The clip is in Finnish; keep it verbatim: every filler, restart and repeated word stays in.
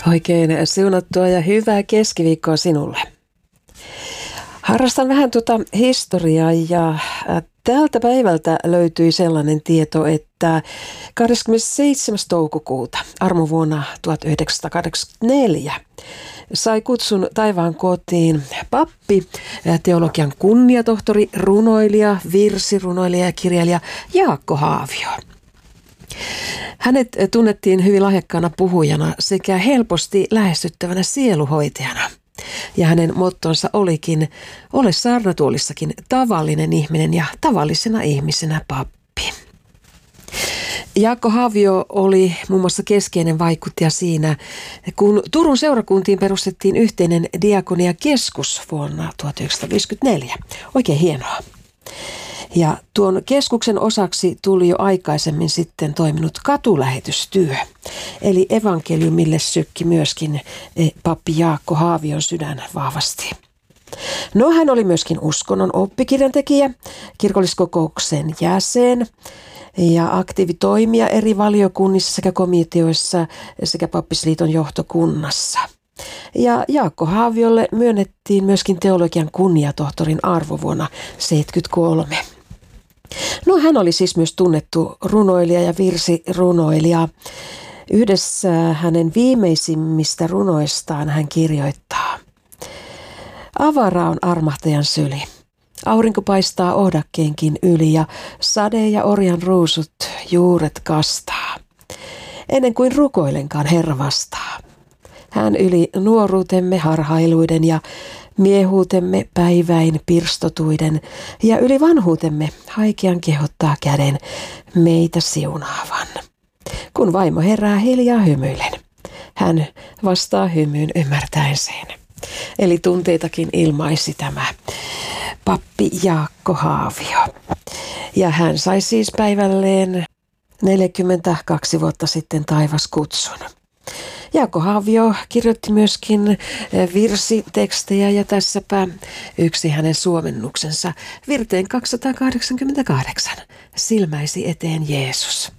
Oikein siunattua ja hyvää keskiviikkoa sinulle. Harrastan vähän tuota historiaa ja tältä päivältä löytyi sellainen tieto, että kahdeskymmenesseitsemäs toukokuuta armovuonna tuhatyhdeksänsataakahdeksankymmentäneljä sai kutsun taivaan kotiin pappi, teologian kunniatohtori, runoilija, virsirunoilija ja kirjailija Jaakko Haavio. Hänet tunnettiin hyvin lahjakkaana puhujana sekä helposti lähestyttävänä sieluhoitajana. Ja hänen mottonsa olikin, ole saarnatuolissakin tavallinen ihminen ja tavallisena ihmisenä pappi. Jaakko Haavio oli muun muassa keskeinen vaikuttaja siinä, kun Turun seurakuntiin perustettiin yhteinen diakoniakeskus vuonna tuhatyhdeksänsataaviisikymmentäneljä. Oikein hienoa. Ja tuon keskuksen osaksi tuli jo aikaisemmin sitten toiminut katulähetystyö. Eli evankeliumille sykki myöskin pappi Jaakko Haavion sydän vahvasti. No, hän oli myöskin uskonnon oppikirjantekijä, kirkolliskokouksen jäsen ja aktiivitoimija eri valiokunnissa sekä komiteoissa sekä pappisliiton johtokunnassa. Ja Jaakko Haaviolle myönnettiin myöskin teologian kunniatohtorin arvo vuonna tuhatyhdeksänsataaseitsemänkymmentäkolme. No, hän oli siis myös tunnettu runoilija ja virsirunoilija. Yhdessä hänen viimeisimmistä runoistaan hän kirjoittaa: avara on armahtajan syli. Aurinko paistaa ohdakkeenkin yli ja sade ja orjan ruusut juuret kastaa. Ennen kuin rukoilenkaan Herra vastaa. Hän yli nuoruutemme harhailuiden ja miehuutemme päiväin pirstotuiden ja yli vanhuutemme haikean kehottaa käden meitä siunaavan. Kun vaimo herää hiljaa hymyillen, hän vastaa hymyyn ymmärtäen sen. Eli tunteitakin ilmaisi tämä pappi Jaakko Haavio. Ja hän sai siis päivälleen neljäkymmentäkaksi vuotta sitten taivaskutsun. Jaakko Haavio kirjoitti myöskin virsitekstejä ja tässäpä yksi hänen suomennuksensa virteen kaksisataakahdeksankymmentäkahdeksan. Silmäisi eteen Jeesus.